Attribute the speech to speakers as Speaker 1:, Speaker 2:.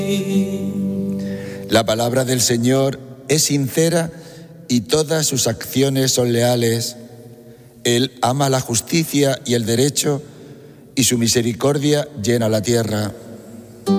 Speaker 1: La palabra del Señor es sincera y todas sus acciones son leales. Él ama la justicia y el derecho y su misericordia llena la tierra.